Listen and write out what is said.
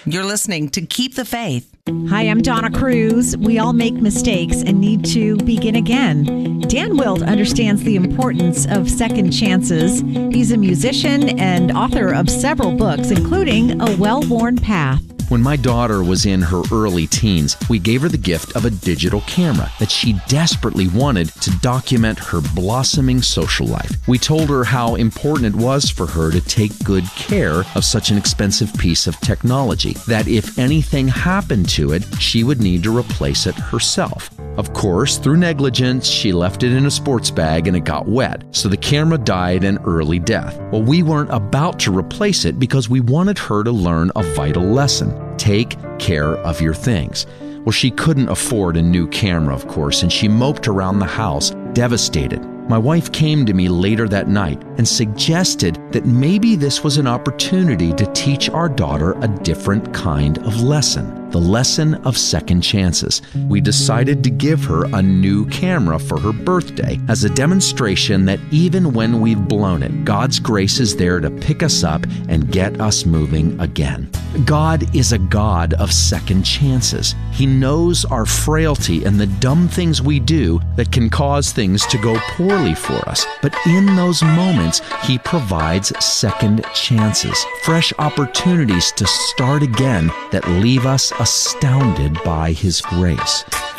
You're listening to Keep the Faith. Hi, I'm Donna Cruz. We all make mistakes and need to begin again. Dan Wilt understands the importance of second chances. He's a musician and author of several books, including A Well-Worn Path. When my daughter was in her early teens, we gave her the gift of a digital camera that she desperately wanted to document her blossoming social life. We told her how important it was for her to take good care of such an expensive piece of technology, that if anything happened to it, she would need to replace it herself. Of course, through negligence, she left it in a sports bag and it got wet, so the camera died an early death. Well, we weren't about to replace it because we wanted her to learn a vital lesson. Take care of your things. Well, she couldn't afford a new camera, of course, and she moped around the house, devastated. My wife came to me later that night and suggested that maybe this was an opportunity to teach our daughter a different kind of lesson. The lesson of second chances. We decided to give her a new camera for her birthday as a demonstration that even when we've blown it, God's grace is there to pick us up and get us moving again. God is a God of second chances. He knows our frailty and the dumb things we do that can cause things to go poorly for us. But in those moments, He provides second chances, fresh opportunities to start again that leave us astounded by His grace.